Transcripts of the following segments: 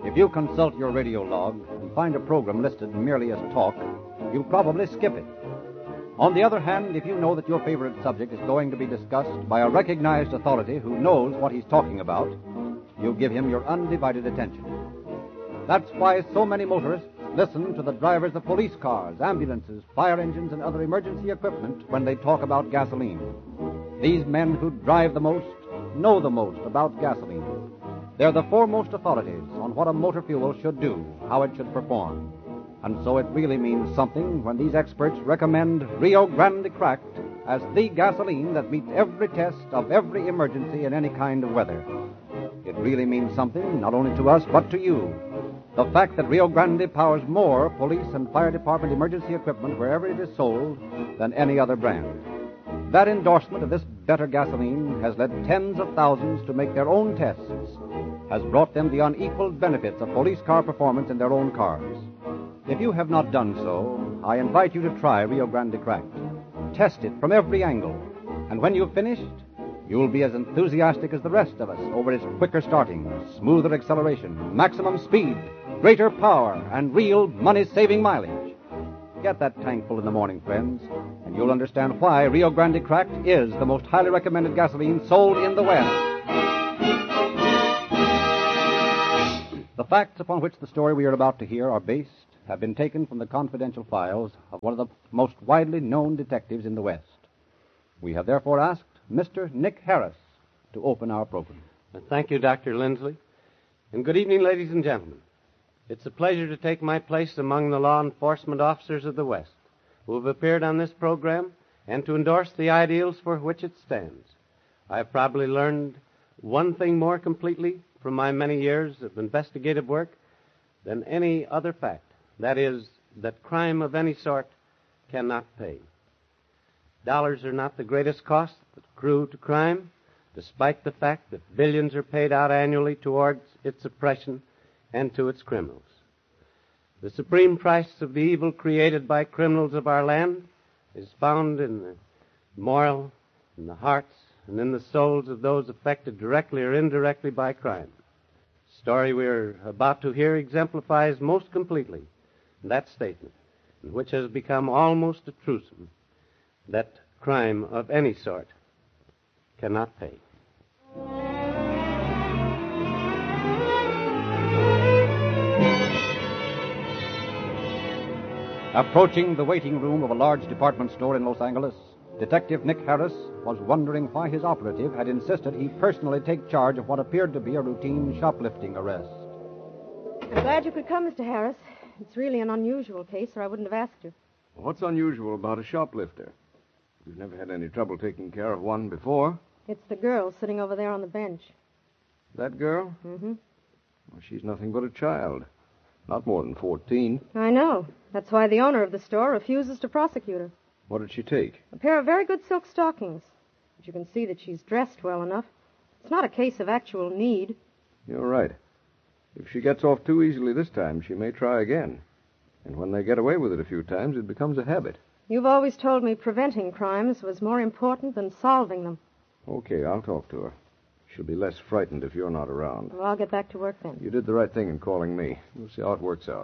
If you consult your radio log and find a program listed merely as talk, you'll probably skip it. On the other hand, if you know that your favorite subject is going to be discussed by a recognized authority who knows what he's talking about, you'll give him your undivided attention. That's why so many motorists listen to the drivers of police cars, ambulances, fire engines, and other emergency equipment when they talk about gasoline. These men who drive the most know the most about gasoline. They're the foremost authorities on what a motor fuel should do, how it should perform. And so it really means something when these experts recommend Rio Grande Cracked as the gasoline that meets every test of every emergency in any kind of weather. It really means something not only to us but to you. The fact that Rio Grande powers more police and fire department emergency equipment wherever it is sold than any other brand. That endorsement of this better gasoline has led tens of thousands to make their own tests, has brought them the unequaled benefits of police car performance in their own cars. If you have not done so, I invite you to try Rio Grande Cracked. Test it from every angle, and when you've finished, you'll be as enthusiastic as the rest of us over its quicker starting, smoother acceleration, maximum speed, greater power, and real money-saving mileage. Get that tank full in the morning, friends, and you'll understand why Rio Grande Cracked is the most highly recommended gasoline sold in the West. The facts upon which the story we are about to hear are based have been taken from the confidential files of one of the most widely known detectives in the West. We have therefore asked Mr. Nick Harris to open our program. Thank you, Dr. Lindsley. And good evening, ladies and gentlemen. It's a pleasure to take my place among the law enforcement officers of the West who have appeared on this program and to endorse the ideals for which it stands. I have probably learned one thing more completely from my many years of investigative work than any other fact. That is, that crime of any sort cannot pay. Dollars are not the greatest costs that accrue to crime, despite the fact that billions are paid out annually towards its suppression and to its criminals. The supreme price of the evil created by criminals of our land is found in the moral, in the hearts, and in the souls of those affected directly or indirectly by crime. The story we're about to hear exemplifies most completely that statement, which has become almost a truism, that crime of any sort cannot pay. Approaching the waiting room of a large department store in Los Angeles, Detective Nick Harris was wondering why his operative had insisted he personally take charge of what appeared to be a routine shoplifting arrest. I'm glad you could come, Mr. Harris. It's really an unusual case, or I wouldn't have asked you. What's unusual about a shoplifter? You've never had any trouble taking care of one before. It's the girl sitting over there on the bench. That girl? Mm-hmm. Well, she's nothing but a child. Not more than 14. I know. That's why the owner of the store refuses to prosecute her. What did she take? A pair of very good silk stockings. But you can see that she's dressed well enough. It's not a case of actual need. You're right. If she gets off too easily this time, she may try again. And when they get away with it a few times, it becomes a habit. You've always told me preventing crimes was more important than solving them. Okay, I'll talk to her. She'll be less frightened if you're not around. Well, I'll get back to work then. You did the right thing in calling me. We'll see how it works out.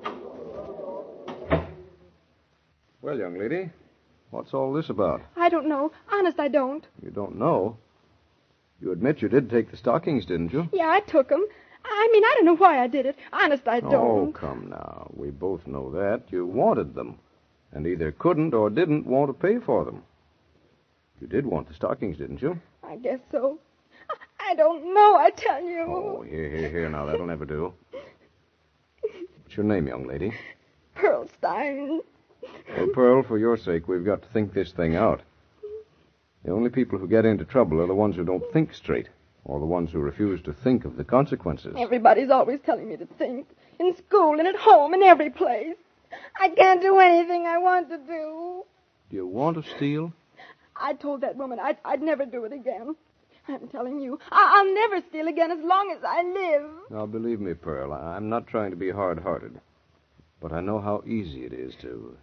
Well, young lady, what's all this about? I don't know. Honest, I don't. You don't know? You admit you did take the stockings, didn't you? Yeah, I took them. I don't know why I did it. Honest, I don't. Oh, come now. We both know that. You wanted them. And either couldn't or didn't want to pay for them. You did want the stockings, didn't you? I guess so. I don't know, I tell you. Oh, here. Now, that'll never do. What's your name, young lady? Pearl Stein. Well, Pearl, for your sake, we've got to think this thing out. The only people who get into trouble are the ones who don't think straight, or the ones who refuse to think of the consequences. Everybody's always telling me to think. In school and at home and every place. I can't do anything I want to do. Do you want to steal? I told that woman I'd never do it again. I'm telling you, I'll never steal again as long as I live. Now, believe me, Pearl, I'm not trying to be hard-hearted. But I know how easy it is to...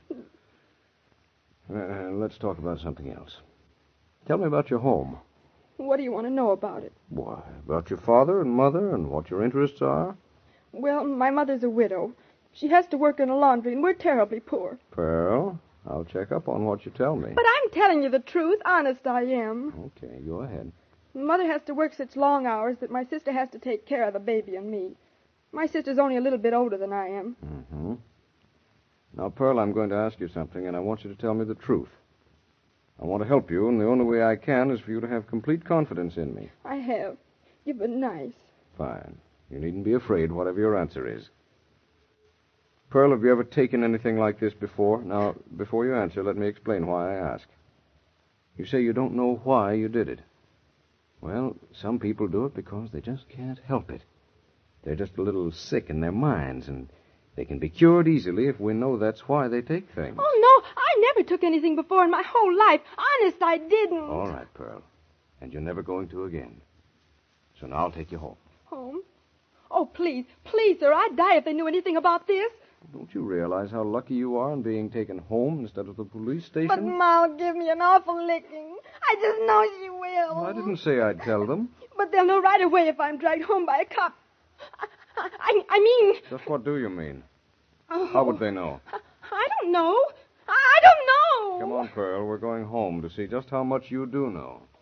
let's talk about something else. Tell me about your home. What do you want to know about it? Why, about your father and mother and what your interests are. Well, my mother's a widow. She has to work in a laundry, and we're terribly poor. Pearl, I'll check up on what you tell me. But I'm telling you the truth. Honest, I am. Okay, go ahead. Mother has to work such long hours that my sister has to take care of the baby and me. My sister's only a little bit older than I am. Mm-hmm. Now, Pearl, I'm going to ask you something, and I want you to tell me the truth. I want to help you, and the only way I can is for you to have complete confidence in me. I have. You've been nice. Fine. You needn't be afraid, whatever your answer is. Pearl, have you ever taken anything like this before? Now, before you answer, let me explain why I ask. You say you don't know why you did it. Well, some people do it because they just can't help it. They're just a little sick in their minds, and they can be cured easily if we know that's why they take things. Oh, no, I never took anything before in my whole life. Honest, I didn't. All right, Pearl. And you're never going to again. So now I'll take you home. Home? Oh, please, sir, I'd die if they knew anything about this. Don't you realize how lucky you are in being taken home instead of the police station? But Ma'll give me an awful licking. I just know she will. Well, I didn't say I'd tell them. But they'll know right away if I'm dragged home by a cop. I mean... Just what do you mean? Oh, How would they know? I don't know. I don't know. Come on, Pearl. We're going home to see just how much you do know.